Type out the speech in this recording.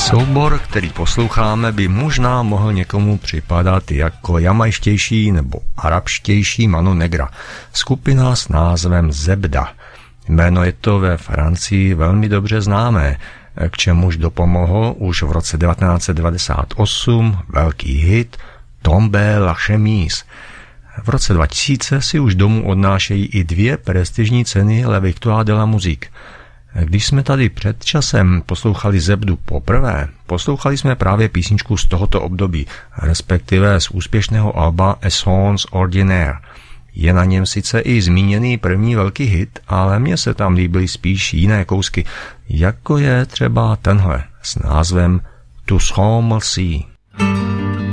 Soubor, který posloucháme, by možná mohl někomu připadat jako jamajštější nebo arabštější Mano Negra. Skupina s názvem Zebda. Jméno je to ve Francii velmi dobře známé, k čemuž dopomohl už v roce 1998 velký hit Tombe la chemise. V roce 2000 si už domů odnášejí i 2 prestižní ceny La Victoire de la Musique. Když jsme tady před časem poslouchali Zebdu poprvé, poslouchali jsme právě písničku z tohoto období, respektive z úspěšného alba Essence Ordinaire. Je na něm sice i zmíněný první velký hit, ale mně se tam líbily spíš jiné kousky, jako je třeba tenhle s názvem Tu seras merci.